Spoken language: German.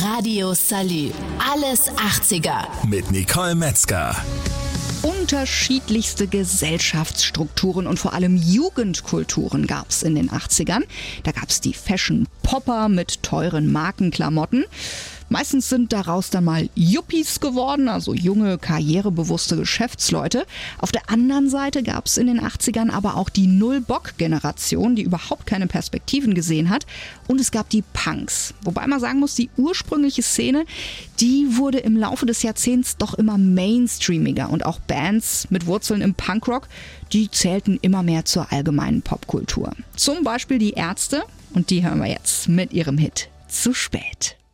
Radio Salü. Alles 80er. Mit Nicole Metzger. Unterschiedlichste Gesellschaftsstrukturen und vor allem Jugendkulturen gab es in den 80ern. Da gab es die Fashion-Popper mit teuren Markenklamotten. Meistens sind daraus dann mal Yuppies geworden, also junge, karrierebewusste Geschäftsleute. Auf der anderen Seite gab es in den 80ern aber auch die Null-Bock-Generation, die überhaupt keine Perspektiven gesehen hat. Und es gab die Punks. Wobei man sagen muss, die ursprüngliche Szene, die wurde im Laufe des Jahrzehnts doch immer mainstreamiger. Und auch Bands mit Wurzeln im Punkrock, die zählten immer mehr zur allgemeinen Popkultur. Zum Beispiel die Ärzte. Und die hören wir jetzt mit ihrem Hit "Zu spät".